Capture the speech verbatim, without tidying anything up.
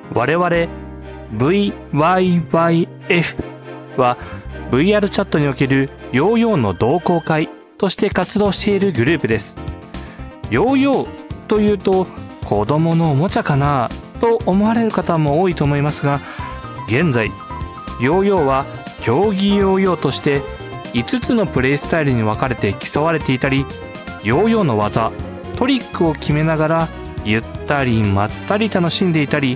我々 ブイワイワイエフ は ブイアール チャットにおけるヨーヨーの同好会として活動しているグループです。ヨーヨーというと子供のおもちゃかなと思われる方も多いと思いますが、現在ヨーヨーは競技ヨーヨーとしていつつのプレイスタイルに分かれて競われていたり、ヨーヨーの技トリックを決めながらゆったりまったり楽しんでいたり、